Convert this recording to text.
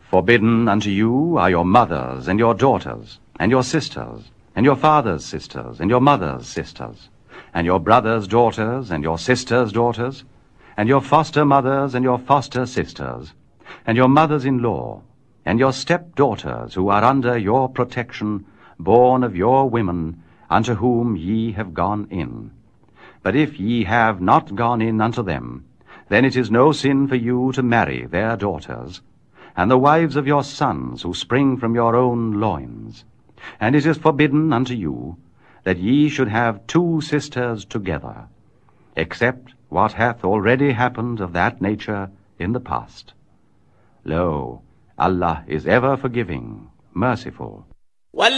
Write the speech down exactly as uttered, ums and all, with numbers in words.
Forbidden unto you are your mothers and your daughters, and your sisters, and your father's sisters, and your mother's sisters, and your brother's daughters, and your sisters' daughters, and your foster mothers and your foster sisters, and your mothers-in-law, and your stepdaughters who are under your protection, born of your women, unto whom ye have gone in. But if ye have not gone in unto them, then it is no sin for you to marry their daughters, and the wives of your sons who spring from your own loins. And it is forbidden unto you that ye should have two sisters together, except what hath already happened of that nature in the past. Lo, Allah is ever forgiving, merciful.